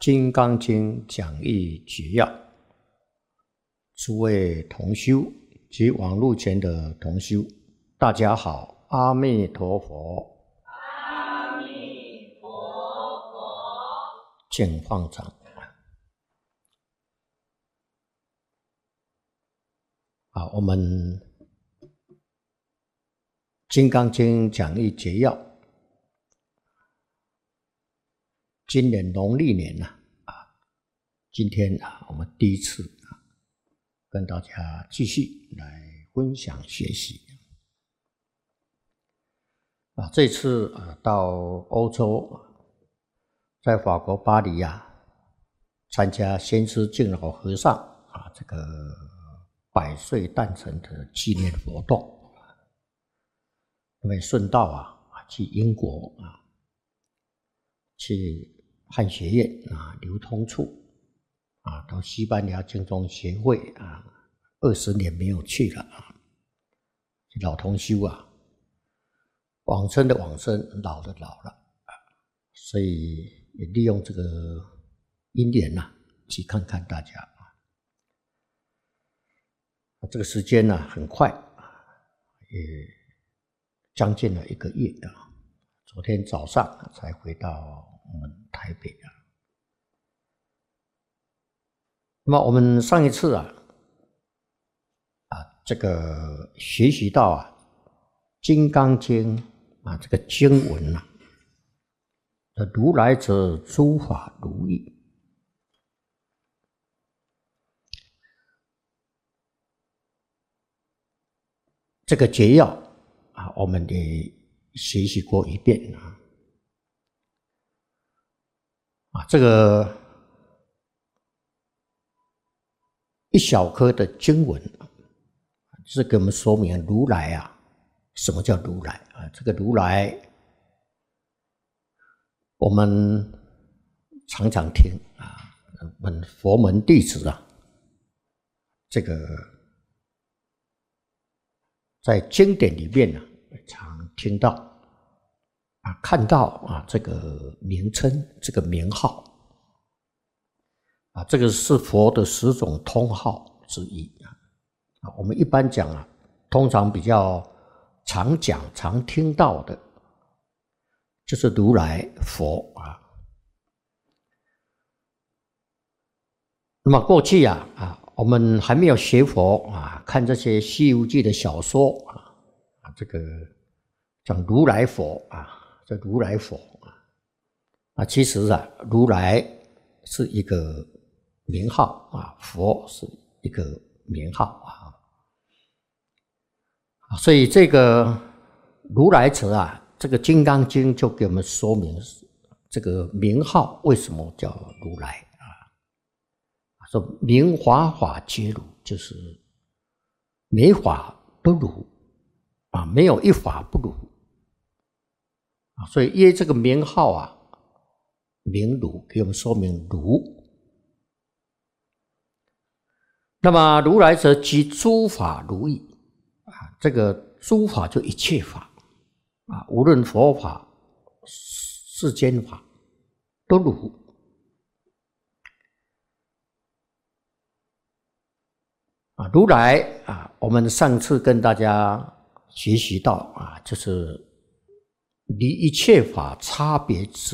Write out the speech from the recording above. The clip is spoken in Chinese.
金刚经讲义解要，诸位同修及网络前的同修，大家好，阿弥陀佛。 阿弥陀佛。 净放掌。好，我们金刚经讲义解要，今年农历年今天我们第一次跟大家继续来分享学习。这次到欧洲，在法国巴黎参加先知敬老和尚这个100岁诞辰的纪念活动，因为顺道去英国去汉学院流通处到西班牙经中协会20年没有去了老同修往生的往生，老的老了所以也利用这个因缘去看看大家这个时间很快也将近了1个月昨天早上才回到我们台北那么我们上一次这个学习到金刚经这个经文如来者诸法如意。这个解要我们也学习过一遍这个一小颗的经文是给我们说明如来什么叫如来这个如来我们常常听我们佛门弟子这个在经典里面常听到看到这个名称，这个名号这个是佛的10种通号之一我们一般讲通常比较常讲常听到的就是如来佛那么过去我们还没有学佛看这些《西游记》的小说这个讲如来佛这如来佛其实如来是一个名号佛是一个名号所以这个如来者这个《金刚经》就给我们说明这个名号为什么叫如来说名法法皆如，就是每法都如没有一法不如所以因为这个名号名如给我们说明如。那么如来者即诸法如意这个诸法就一切法无论佛法世间法都如如来我们上次跟大家学习到就是离一切法差别之